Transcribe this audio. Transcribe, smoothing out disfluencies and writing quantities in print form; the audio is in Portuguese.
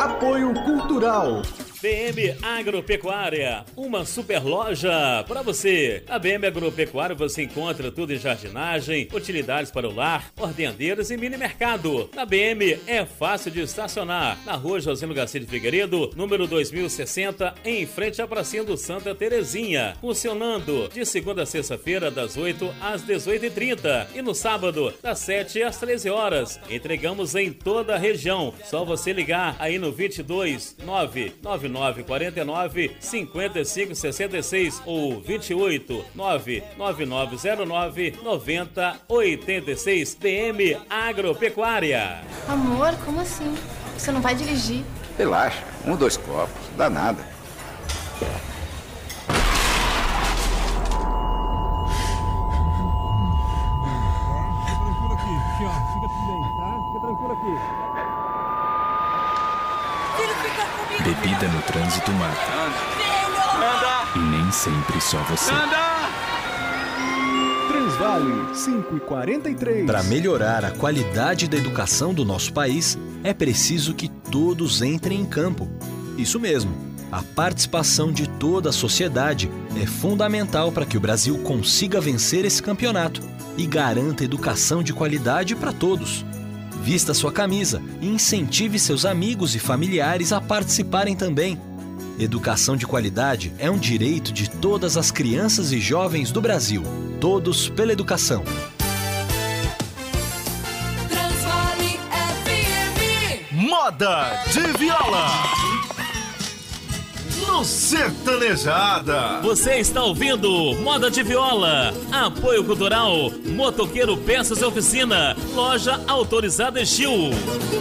Apoio Cultural. BM Agropecuária, uma super loja para você. A BM Agropecuária você encontra tudo em jardinagem, utilidades para o lar, ordenadeiras e mini mercado. Na BM é fácil de estacionar. Na rua Josino Garcia de Figueiredo, número 2060, em frente à pracinha do Santa Terezinha. Funcionando de segunda a sexta-feira, das 8 às 18h30 e no sábado, das 7 às 13 horas. Entregamos em toda a região. Só você ligar aí no 22 99949 5566 ou 28 99909 9086. BM Agropecuária. Amor, como assim? Você não vai dirigir? Relaxa, 1 ou 2 copos, dá nada. Bebida no trânsito mata. Anda! E nem sempre só você. Anda! Transvale 5:43. Para melhorar a qualidade da educação do nosso país, é preciso que todos entrem em campo. Isso mesmo, a participação de toda a sociedade é fundamental para que o Brasil consiga vencer esse campeonato e garanta educação de qualidade para todos. Vista sua camisa e incentive seus amigos e familiares a participarem também. Educação de qualidade é um direito de todas as crianças e jovens do Brasil. Todos pela educação. Transvale FM. Moda de viola. No Sertanejada. Você está ouvindo Moda de Viola. Apoio Cultural. Motoqueiro Peças e Oficina. Loja autorizada Estil.